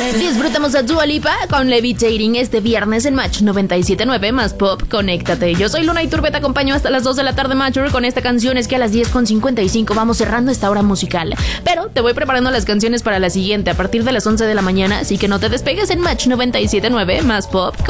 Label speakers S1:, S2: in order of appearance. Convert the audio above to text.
S1: Disfrutamos a Dua Lipa con Levitating este viernes en Match 97.9 más Pop. Conéctate. Yo soy Luna Iturbe, te acompaño hasta las 2 de la tarde, Mature, con esta canción. Es que a las 10:55 vamos cerrando esta hora musical. Pero te voy preparando las canciones para la siguiente a partir de las 11 de la mañana, así que no te despegues en Match 97.9 más Pop.